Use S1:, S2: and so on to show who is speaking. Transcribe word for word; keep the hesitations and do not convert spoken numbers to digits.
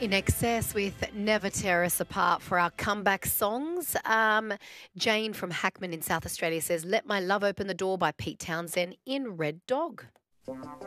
S1: In Excess with Never Tear Us Apart for our comeback songs. Um, Jane from Hackman in South Australia says, Let My Love Open the Door by Pete Townsend in Red Dog.